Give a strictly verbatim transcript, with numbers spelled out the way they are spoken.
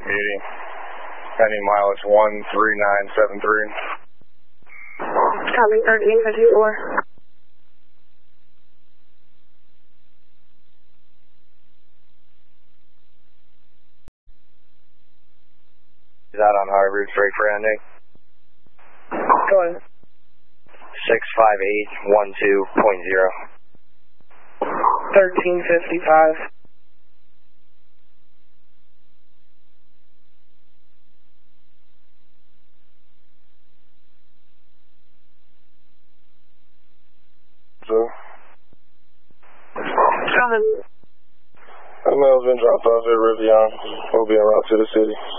Beauty. Pending mileage one three nine seven three. Copy, thirteen fifty-four. Is that on high route straight for ending? Go ahead. six five eight one two point zero. thirteen fifty-five. So, Go ahead. that mail's been dropped off at Rivian. We'll be en route to the city.